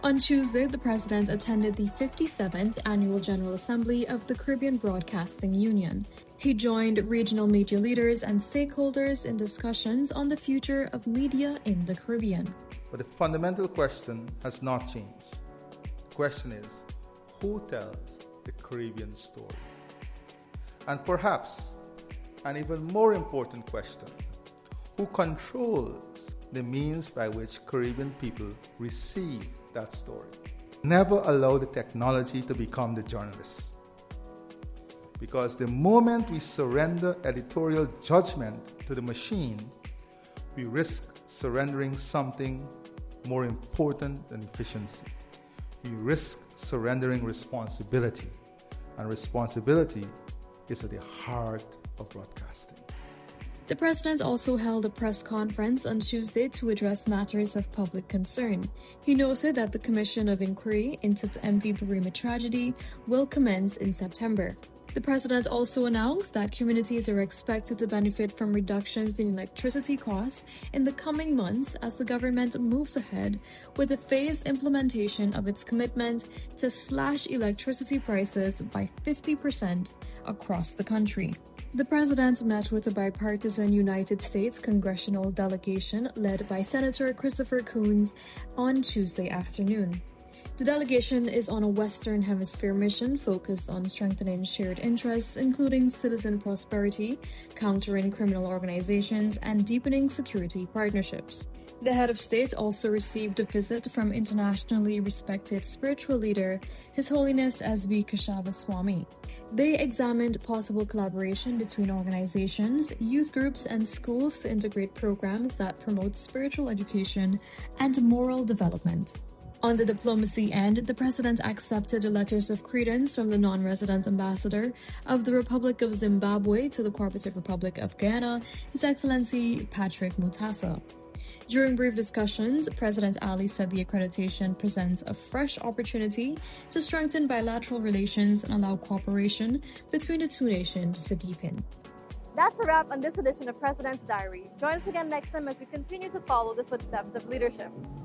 On Tuesday, the president attended the 57th Annual General Assembly of the Caribbean Broadcasting Union. He joined regional media leaders and stakeholders in discussions on the future of media in the Caribbean. But the fundamental question has not changed. The question is, who tells the Caribbean story? And perhaps an even more important question, who controls the means by which Caribbean people receive that story? Never allow the technology to become the journalist. Because the moment we surrender editorial judgment to the machine, we risk surrendering something more important than efficiency. We risk surrendering responsibility, and responsibility is at the heart of broadcasting. The president also held a press conference on Tuesday to address matters of public concern. He noted that the Commission of Inquiry into the MV Burima tragedy will commence in September. The president also announced that communities are expected to benefit from reductions in electricity costs in the coming months as the government moves ahead with the phased implementation of its commitment to slash electricity prices by 50% across the country. The president met with a bipartisan United States congressional delegation led by Senator Christopher Coons on Tuesday afternoon. The delegation is on a Western Hemisphere mission focused on strengthening shared interests, including citizen prosperity, countering criminal organizations, and deepening security partnerships. The head of state also received a visit from internationally respected spiritual leader, His Holiness S.B. Keshava Swami. They examined possible collaboration between organizations, youth groups, and schools to integrate programs that promote spiritual education and moral development. On the diplomacy end, the president accepted the letters of credence from the non-resident ambassador of the Republic of Zimbabwe to the Cooperative Republic of Guyana, His Excellency Patrick Mutasa. During brief discussions, President Ali said the accreditation presents a fresh opportunity to strengthen bilateral relations and allow cooperation between the two nations to deepen. That's a wrap on this edition of President's Diary. Join us again next time as we continue to follow the footsteps of leadership.